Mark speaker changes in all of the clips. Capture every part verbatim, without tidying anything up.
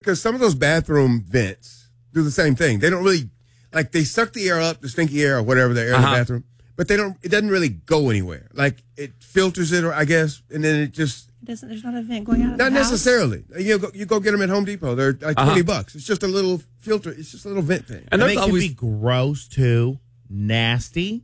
Speaker 1: because some of those bathroom vents do the same thing. They don't really, like, they suck the air up, the stinky air or whatever, the air uh-huh. in the bathroom, but they don't, it doesn't really go anywhere. Like, it filters it, or I guess, and then it just.
Speaker 2: It doesn't, there's not a vent going out of
Speaker 1: Not
Speaker 2: the house?
Speaker 1: necessarily. You go, you go get them at Home Depot. They're like
Speaker 3: uh-huh.
Speaker 1: twenty bucks. It's just a little filter. It's just a little vent thing.
Speaker 4: And,
Speaker 3: And
Speaker 4: they
Speaker 3: always...
Speaker 4: can be gross, too. Nasty.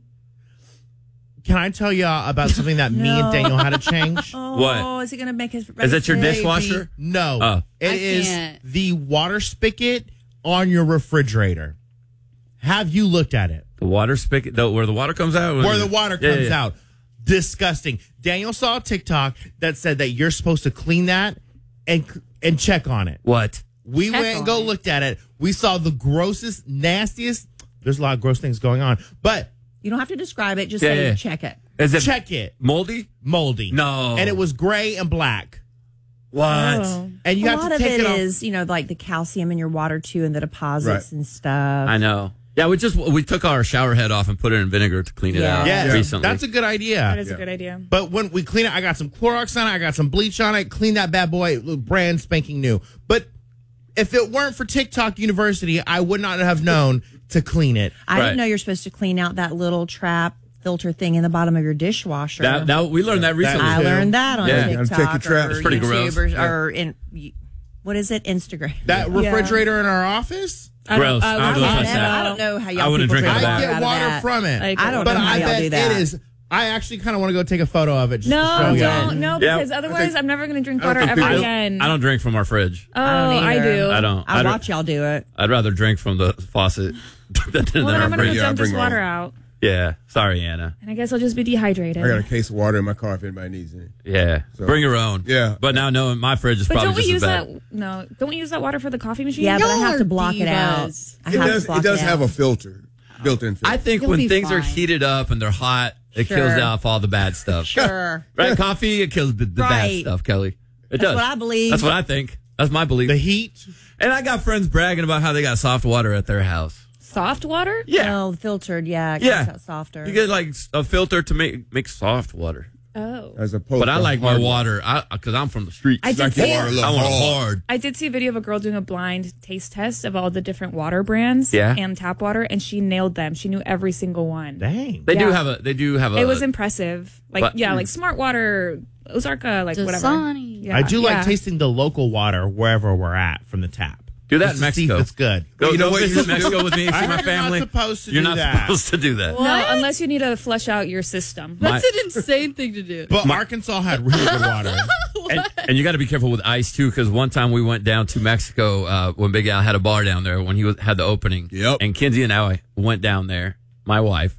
Speaker 4: Can I tell you about something that
Speaker 2: no.
Speaker 4: me and Daniel had to change?
Speaker 2: Oh,
Speaker 3: What?
Speaker 2: is he going to make his...
Speaker 3: Is it your
Speaker 2: baby?
Speaker 3: dishwasher?
Speaker 4: No.
Speaker 3: Oh.
Speaker 4: It
Speaker 5: I
Speaker 4: is
Speaker 5: can't.
Speaker 4: the water spigot on your refrigerator. Have you looked at it?
Speaker 3: The water spigot, the, where the water comes out?
Speaker 4: Where the water
Speaker 3: Yeah,
Speaker 4: comes
Speaker 3: yeah.
Speaker 4: out. Disgusting. Daniel saw a TikTok that said that you're supposed to clean that and and check on it.
Speaker 3: What?
Speaker 4: We
Speaker 5: Check
Speaker 4: went and
Speaker 5: on
Speaker 4: go
Speaker 5: it.
Speaker 4: looked at it. We saw the grossest, nastiest. There's a lot of gross things going on, but
Speaker 2: You don't have to describe it. Just
Speaker 3: Yeah,
Speaker 2: say
Speaker 3: yeah.
Speaker 2: check it.
Speaker 3: Is it
Speaker 4: check it.
Speaker 3: moldy?
Speaker 4: Moldy.
Speaker 3: No.
Speaker 4: And it was gray and black.
Speaker 3: What?
Speaker 2: Oh.
Speaker 4: And you
Speaker 2: a
Speaker 4: have
Speaker 2: lot
Speaker 4: to
Speaker 2: of
Speaker 4: take
Speaker 2: it,
Speaker 4: it off.
Speaker 2: is, you know, like the calcium in your water too, and the deposits
Speaker 1: Right.
Speaker 2: and stuff.
Speaker 3: I know. Yeah, we just we took our shower head off and put it in vinegar to clean it
Speaker 2: Yeah.
Speaker 3: out
Speaker 4: Yeah,
Speaker 3: recently.
Speaker 4: that's a good idea.
Speaker 6: That is
Speaker 1: Yeah.
Speaker 6: a good idea.
Speaker 4: But when we clean it, I got some Clorox on it. I got some bleach on it. Clean that bad boy, brand spanking new. But if it weren't for TikTok University, I would not have known to clean it.
Speaker 2: I
Speaker 3: Right.
Speaker 2: didn't know you're supposed to clean out that little trap filter thing in the bottom of your dishwasher.
Speaker 3: That, that, we learned that recently.
Speaker 2: I
Speaker 4: too.
Speaker 2: learned that on
Speaker 3: Yeah.
Speaker 1: You gotta
Speaker 2: TikTok
Speaker 1: check your traps.
Speaker 2: or
Speaker 3: It's pretty
Speaker 2: YouTube
Speaker 3: gross.
Speaker 2: or,
Speaker 1: Yeah.
Speaker 2: or in what is it, Instagram.
Speaker 4: That refrigerator in our office,
Speaker 6: I don't,
Speaker 3: Gross.
Speaker 6: I
Speaker 3: I
Speaker 6: wouldn't
Speaker 3: don't
Speaker 2: I,
Speaker 3: touch
Speaker 6: touch
Speaker 2: don't know,
Speaker 3: that.
Speaker 2: I don't know how y'all
Speaker 3: I wouldn't
Speaker 2: people
Speaker 3: drink
Speaker 4: I
Speaker 3: out of that.
Speaker 4: get
Speaker 2: out of
Speaker 4: water
Speaker 2: that.
Speaker 4: from it.
Speaker 6: I
Speaker 2: I don't
Speaker 4: but
Speaker 2: know how
Speaker 4: I
Speaker 2: y'all
Speaker 4: bet
Speaker 2: do that.
Speaker 4: it is. I actually kind of want to go take a photo of it. Just to
Speaker 6: No,
Speaker 4: show you.
Speaker 6: don't. No,
Speaker 3: Yeah.
Speaker 6: because otherwise
Speaker 1: think-
Speaker 6: I'm never going to drink
Speaker 1: I don't
Speaker 6: water
Speaker 1: think
Speaker 6: ever
Speaker 1: people-
Speaker 6: again.
Speaker 3: I don't drink from our fridge.
Speaker 6: Oh,
Speaker 2: I don't
Speaker 6: I
Speaker 2: either.
Speaker 6: do.
Speaker 3: I don't.
Speaker 2: I
Speaker 3: I'd,
Speaker 2: watch y'all do it.
Speaker 3: I'd rather drink from the faucet than, than
Speaker 6: Well, then
Speaker 3: our
Speaker 6: I'm going to
Speaker 3: fridge.
Speaker 1: Yeah, I
Speaker 6: dump this
Speaker 1: bring
Speaker 6: water
Speaker 1: all-
Speaker 6: out.
Speaker 3: Yeah. Sorry, Anna.
Speaker 6: And I guess I'll just be dehydrated.
Speaker 1: I got a case of water in my car if anybody needs it.
Speaker 3: Yeah.
Speaker 1: So-
Speaker 3: Bring your own.
Speaker 1: Yeah.
Speaker 3: But now knowing my fridge is
Speaker 6: But
Speaker 3: probably
Speaker 6: don't we
Speaker 3: just
Speaker 6: use
Speaker 3: as bad.
Speaker 6: that? No, don't we use that water for the coffee machine?
Speaker 2: Yeah, but I
Speaker 5: Y'all
Speaker 2: have to
Speaker 5: are
Speaker 2: block it out.
Speaker 5: divas.
Speaker 2: I
Speaker 1: It
Speaker 2: have
Speaker 1: does,
Speaker 2: to block
Speaker 1: it does
Speaker 2: it out.
Speaker 1: have a filter, built-in filter.
Speaker 3: I think
Speaker 5: You'll
Speaker 3: when
Speaker 5: be
Speaker 3: things are
Speaker 5: fine.
Speaker 3: heated up and they're hot, it
Speaker 2: Sure.
Speaker 3: kills off all the bad stuff.
Speaker 2: Sure.
Speaker 3: Right? Coffee, it kills the, the bad
Speaker 2: Right.
Speaker 3: stuff, Kelly. It
Speaker 2: That's
Speaker 3: does.
Speaker 2: what I believe.
Speaker 3: That's what I think. That's my belief.
Speaker 4: The heat.
Speaker 3: And I got friends bragging about how they got soft water at their house.
Speaker 6: Soft water?
Speaker 3: Yeah.
Speaker 2: Well, filtered, yeah. It
Speaker 3: Yeah.
Speaker 2: comes out softer.
Speaker 3: You get like a filter to make make soft water.
Speaker 6: Oh.
Speaker 1: As opposed
Speaker 3: But I
Speaker 1: to
Speaker 3: like my
Speaker 1: hard
Speaker 3: water because I'm from the streets.
Speaker 6: I did
Speaker 1: Like your
Speaker 6: see,
Speaker 1: water a
Speaker 3: I
Speaker 1: little
Speaker 3: want it
Speaker 1: hard.
Speaker 3: hard.
Speaker 6: I did see a video of a girl doing a blind taste test of all the different water brands
Speaker 3: Yeah.
Speaker 6: and tap water, and she nailed them. She knew every single one.
Speaker 4: Dang.
Speaker 3: They do
Speaker 6: Yeah.
Speaker 3: have a. They do have a.
Speaker 6: It was impressive. Like,
Speaker 3: But-
Speaker 6: yeah, like Smart Water, Ozarka, like whatever.
Speaker 5: Dasani.
Speaker 6: Yeah,
Speaker 4: I do like
Speaker 6: yeah.
Speaker 4: tasting the local water wherever we're at from the tap.
Speaker 3: Do that
Speaker 4: Just
Speaker 3: in
Speaker 4: to see if
Speaker 3: Mexico.
Speaker 4: it's good.
Speaker 3: Go,
Speaker 1: You know
Speaker 3: go
Speaker 1: what
Speaker 3: visit
Speaker 1: you should
Speaker 3: Mexico
Speaker 1: do?
Speaker 3: with me. See
Speaker 4: I
Speaker 3: my
Speaker 4: heard you're not
Speaker 3: family.
Speaker 4: supposed to
Speaker 3: You're
Speaker 4: do
Speaker 3: not
Speaker 4: that.
Speaker 3: supposed to do that.
Speaker 6: No, unless you need to flush out your system.
Speaker 3: My-
Speaker 5: That's an insane thing to do.
Speaker 4: But Arkansas had really good water.
Speaker 3: and, and you got to be careful with ice too, because one time we went down to Mexico uh, when Big Al had a bar down there when he was, had the opening.
Speaker 1: Yep.
Speaker 3: And Kinsey and I went down there, my wife,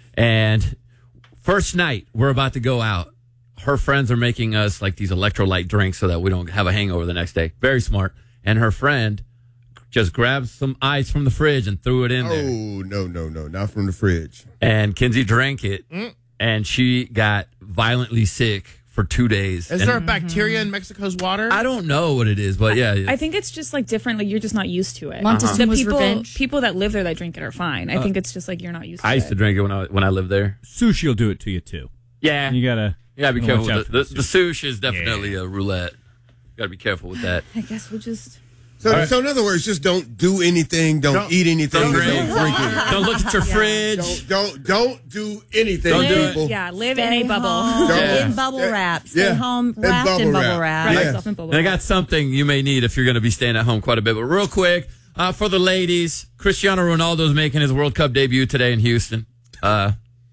Speaker 3: and first night we're about to go out. Her friends are making us like these electrolyte drinks so that we don't have a hangover the next day. Very smart. And her friend just grabbed some ice from the fridge and threw it in there.
Speaker 1: Oh, no, no, no. Not from the fridge.
Speaker 3: And Kinsey drank it, and she got violently sick for two days.
Speaker 4: Is
Speaker 3: And
Speaker 4: there a bacteria in Mexico's water?
Speaker 3: I don't know what it is, but yeah.
Speaker 6: I think it's just like different. Like you're just not used to it.
Speaker 5: Montezuma
Speaker 6: The
Speaker 5: was
Speaker 6: people,
Speaker 5: revenge.
Speaker 6: people that live there that drink it are fine. I think it's just like you're not used to
Speaker 3: I
Speaker 6: it.
Speaker 3: used to drink it when I when I lived there.
Speaker 7: Sushi will do it to you too.
Speaker 3: Yeah,
Speaker 7: You gotta.
Speaker 3: you gotta be
Speaker 7: watch
Speaker 3: careful.
Speaker 7: out
Speaker 3: With
Speaker 7: for
Speaker 3: the,
Speaker 7: the
Speaker 3: the, the sushi is definitely a roulette. You gotta be careful with that.
Speaker 6: I guess we'll just.
Speaker 1: So, so in other words, just don't do anything. Don't,
Speaker 4: Don't-
Speaker 1: eat anything.
Speaker 3: don't
Speaker 1: Don't
Speaker 3: drink.
Speaker 1: drink, it.
Speaker 3: Don't look at your fridge.
Speaker 1: Don't, don't, don't do anything,
Speaker 3: Don't do it.
Speaker 1: people.
Speaker 6: Yeah, live
Speaker 2: Stay
Speaker 6: in a bubble.
Speaker 2: home
Speaker 1: Yeah.
Speaker 2: in bubble
Speaker 1: Yeah.
Speaker 2: wrap. Stay
Speaker 1: Yeah.
Speaker 2: home
Speaker 1: In
Speaker 2: wrapped in
Speaker 1: bubble
Speaker 2: bubble
Speaker 1: wrap.
Speaker 2: wrap.
Speaker 6: Wrap
Speaker 1: Yeah.
Speaker 6: yourself in bubble
Speaker 3: And I
Speaker 6: wrap.
Speaker 3: got something you may need if you're going to be staying at home quite a bit. But real quick, uh, for the ladies, Cristiano Ronaldo's making his World Cup debut today in Houston. Uh,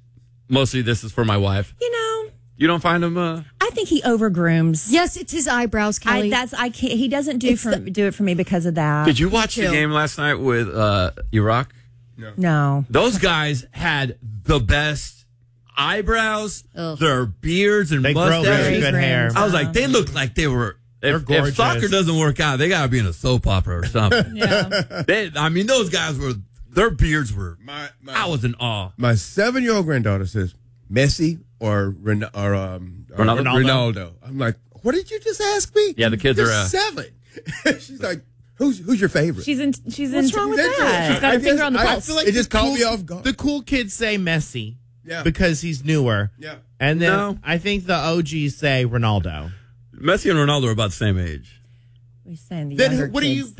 Speaker 3: mostly this is for my wife.
Speaker 2: You know,
Speaker 3: You don't find him? Uh,
Speaker 2: I think he overgrooms.
Speaker 5: Yes, it's his eyebrows, Kelly.
Speaker 2: I, that's I can't. He doesn't do
Speaker 5: It's
Speaker 2: for,
Speaker 5: the-
Speaker 2: do it for me because of that.
Speaker 3: did you watch the
Speaker 5: too.
Speaker 3: game last night with uh, Iraq?
Speaker 2: No.
Speaker 3: Those guys had the best eyebrows,
Speaker 5: Ugh.
Speaker 3: their beards and
Speaker 4: They grow very
Speaker 3: mustaches.
Speaker 4: good hair.
Speaker 3: I was like, they look like they were.
Speaker 4: They're
Speaker 3: If, if
Speaker 4: gorgeous.
Speaker 3: soccer doesn't work out, they gotta be in a soap opera or something.
Speaker 6: Yeah.
Speaker 3: they, I mean, those guys were. Their beards were.
Speaker 1: My, my,
Speaker 3: I was in awe.
Speaker 1: my seven-year-old granddaughter says Messi or, Ren- or um, or
Speaker 3: Ronaldo?
Speaker 1: Ronaldo. I'm like, what did you just ask me?
Speaker 3: Yeah, the kids
Speaker 1: You're
Speaker 3: are, uh,
Speaker 1: seven. She's like, who's who's your favorite?
Speaker 6: She's in. She's
Speaker 2: What's
Speaker 6: in.
Speaker 2: wrong with
Speaker 1: That's
Speaker 2: that?
Speaker 1: it.
Speaker 6: She's got
Speaker 1: I
Speaker 6: her finger
Speaker 1: guess-
Speaker 6: on the
Speaker 1: I-
Speaker 6: pulse.
Speaker 4: feel like
Speaker 1: it just
Speaker 4: the
Speaker 1: caught
Speaker 4: cool-
Speaker 1: me off guard.
Speaker 4: The cool kids say Messi
Speaker 1: Yeah.
Speaker 4: because he's newer.
Speaker 1: Yeah.
Speaker 4: And then
Speaker 3: No.
Speaker 4: I think the O Gs say Ronaldo.
Speaker 3: Messi and Ronaldo are about the same age.
Speaker 2: What are you saying? The
Speaker 4: Then
Speaker 2: younger
Speaker 4: what do
Speaker 2: kids
Speaker 4: you